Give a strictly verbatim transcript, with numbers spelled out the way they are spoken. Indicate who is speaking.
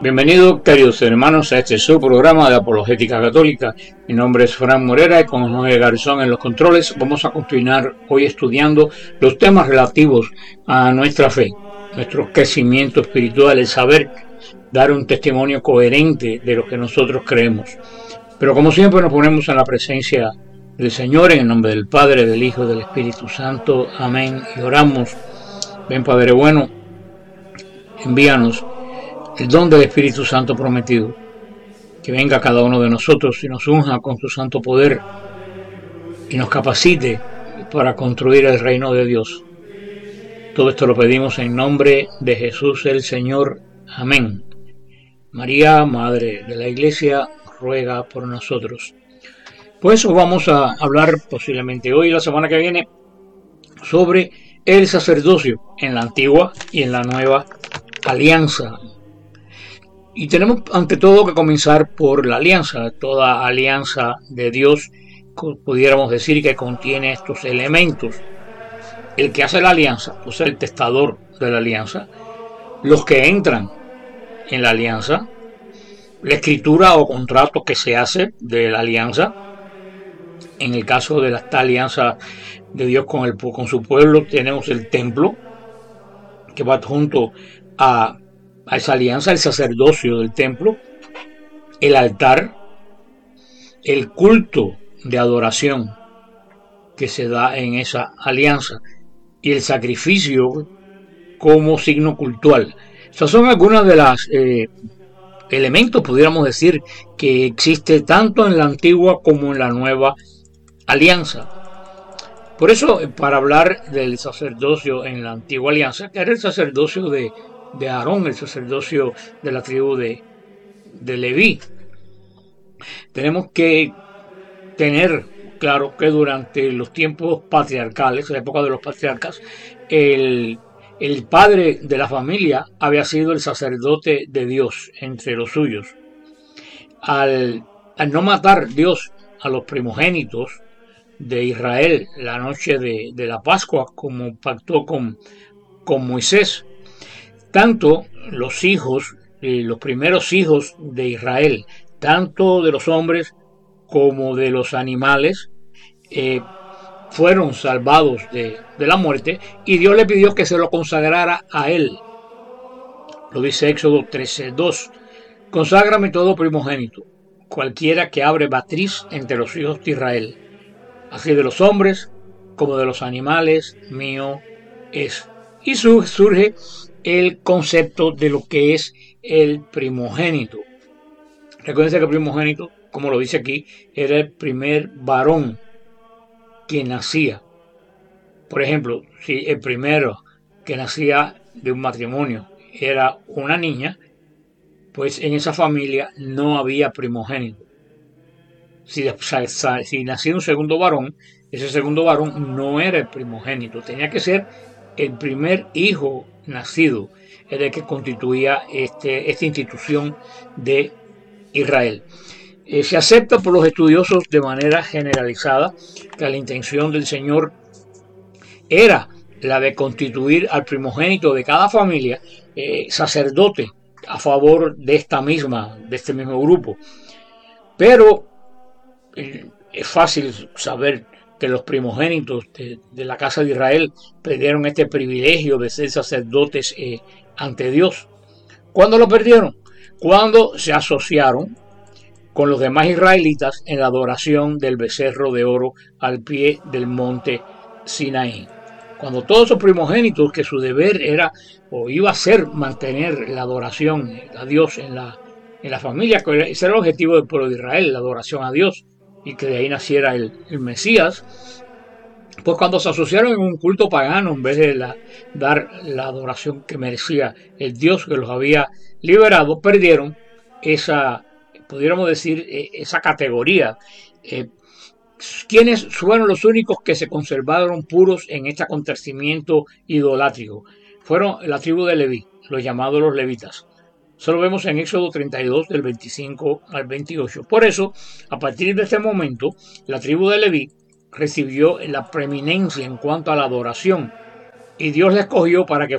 Speaker 1: Bienvenidos, queridos hermanos, a este su programa de Apologética Católica. Mi nombre es Fran Morera y con Noé Garzón en los controles vamos a continuar hoy estudiando los temas relativos a nuestra fe, nuestro crecimiento espiritual, el saber dar un testimonio coherente de lo que nosotros creemos. Pero como siempre nos ponemos en la presencia del Señor, en el nombre del Padre, del Hijo y del Espíritu Santo. Amén. Y oramos. Ven, Padre bueno, envíanos el don del Espíritu Santo prometido, que venga a cada uno de nosotros y nos unja con su santo poder y nos capacite para construir el reino de Dios. Todo esto lo pedimos en nombre de Jesús el Señor. Amén. María, Madre de la Iglesia, ruega por nosotros. Pues vamos a hablar posiblemente hoy y la semana que viene sobre el sacerdocio en la antigua y en la nueva alianza. Y tenemos ante todo que comenzar por la alianza. Toda alianza de Dios, pudiéramos decir que contiene estos elementos. El que hace la alianza, pues el testador de la alianza, los que entran en la alianza, la escritura o contrato que se hace de la alianza. En el caso de la, esta alianza de Dios con, el, con su pueblo, tenemos el templo, que va junto a a esa alianza, el sacerdocio del templo, el altar, el culto de adoración que se da en esa alianza y el sacrificio como signo cultural. Esas son algunas de las eh, elementos, pudiéramos decir, que existe tanto en la antigua como en la nueva alianza. Por eso, para hablar del sacerdocio en la antigua alianza, que era el sacerdocio de de Aarón, el sacerdocio de la tribu de, de Leví, tenemos que tener claro que durante los tiempos patriarcales, la época de los patriarcas, el, el padre de la familia había sido el sacerdote de Dios entre los suyos. Al, al no matar Dios a los primogénitos de Israel la noche de, de la Pascua, como pactó con, con Moisés, tanto los hijos, eh, los primeros hijos de Israel, tanto de los hombres como de los animales, eh, fueron salvados de, de la muerte, y Dios le pidió que se lo consagrara a él. Lo dice Éxodo trece dos. Conságrame todo primogénito, cualquiera que abre matriz entre los hijos de Israel, así de los hombres como de los animales, mío es. Y surge el concepto de lo que es el primogénito. Recuerden que el primogénito, como lo dice aquí, era el primer varón que nacía. Por ejemplo, si el primero que nacía de un matrimonio era una niña, pues en esa familia no había primogénito. Si, si nacía un segundo varón, ese segundo varón no era el primogénito, tenía que ser el primer hijo nacido, era el que constituía este, esta institución de Israel. Eh, se acepta por los estudiosos de manera generalizada que la intención del Señor era la de constituir al primogénito de cada familia eh, sacerdote a favor de esta misma, de este mismo grupo. Pero eh, es fácil saber que los primogénitos de, de la casa de Israel perdieron este privilegio de ser sacerdotes eh, ante Dios. ¿Cuándo lo perdieron? Cuando se asociaron con los demás israelitas en la adoración del becerro de oro al pie del monte Sinaí. Cuando todos esos primogénitos, que su deber era o iba a ser mantener la adoración a Dios en la, en la familia, que ese era el objetivo del pueblo de Israel, la adoración a Dios, y que de ahí naciera el, el Mesías, pues cuando se asociaron en un culto pagano, en vez de la, dar la adoración que merecía el Dios que los había liberado, perdieron esa, pudiéramos decir, esa categoría. Eh, ¿Quiénes fueron los únicos que se conservaron puros en este acontecimiento idolátrico? Fueron la tribu de Leví, los llamados los levitas. Eso lo vemos en Éxodo treinta y dos, del veinticinco al veintiocho. Por eso, a partir de este momento, la tribu de Leví recibió la preeminencia en cuanto a la adoración, y Dios la escogió para que